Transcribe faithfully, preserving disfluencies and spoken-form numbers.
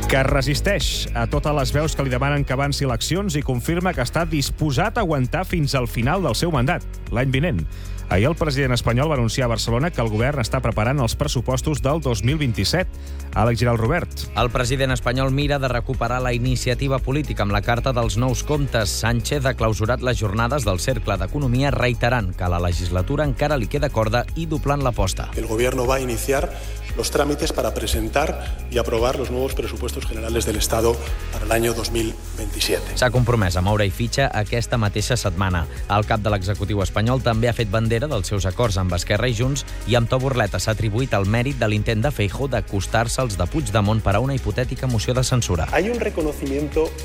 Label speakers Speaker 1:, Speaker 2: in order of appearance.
Speaker 1: que resisteix a totes les veus que li demanen que avanci eleccions i confirma que està disposat a aguantar fins al final del seu mandat, l'any vinent. Ahir el president espanyol va anunciar a Barcelona que el govern està preparant els pressupostos del dos mil vint-i-set. Àlex Giral Robert.
Speaker 2: El president espanyol mira de recuperar la iniciativa política amb la carta dels nous comptes. Sánchez ha clausurat les jornades del Cercle d'Economia reiterant que a la legislatura encara li queda corda i doblant l'aposta.
Speaker 3: El gobierno va a iniciar los trámites para presentar y aprobar los nuevos presupuestos generales del Estado para el año dos mil veintisiete.
Speaker 2: S'ha compromès a moure i fitxa aquesta mateixa setmana. El cap de l'executiu espanyol també ha fet bandera dels seus acords amb Esquerra i Junts i amb to burleta s'ha atribuït el mèrit de l'intent de Feijóo d'acostar-se als de Puigdemont per a una hipotètica moció de censura.
Speaker 3: Hay un reconocimiento